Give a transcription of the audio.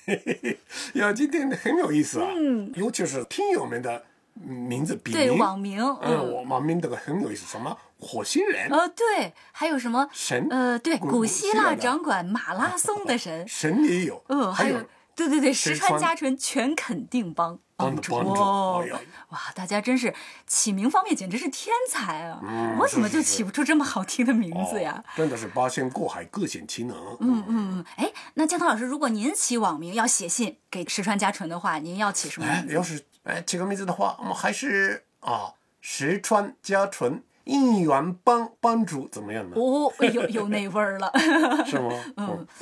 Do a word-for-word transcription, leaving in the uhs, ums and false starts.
呀，今天很有意思啊，嗯，尤其是听友们的名字笔名， 对网名， 嗯，网名这个很有意思，什么火星人， 呃，对，还有什么神， 呃，对， 古古希腊掌管马拉松的神， 神也有， 嗯，还有，对对对，石川佳纯全肯定帮帮主， 哇，哇，大家真是起名方面简直是天才啊！ 嗯、 我怎么就起不出这么好听的名字呀？ 哦、真的是八仙过海，各显其能。 嗯嗯嗯，哎，那江涛老师，如果您起网名要写信给石川佳纯的话，您要起什么名字？ 哎，要是哎起个名字的话，我们还是啊石川佳纯应援帮帮主怎么样呢？ 哦，有有那味儿了， 是吗？ 嗯。